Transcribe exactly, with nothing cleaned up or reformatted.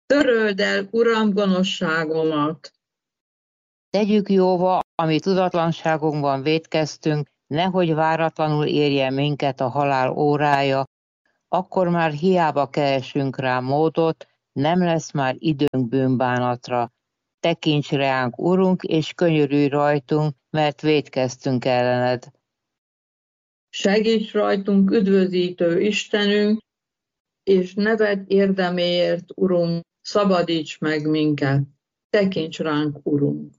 Töröld el, Uram, gonoszságomat. Tegyük jóva, ami tudatlanságunkban vétkeztünk, nehogy váratlanul érje minket a halál órája, akkor már hiába keresünk rá módot, nem lesz már időnk bűnbánatra. Tekints reánk, Urunk, és könyörülj rajtunk, mert vétkeztünk ellened. Segíts rajtunk, üdvözítő Istenünk, és neved érdeméért, Urunk, szabadíts meg minket. Tekints ránk, Urunk.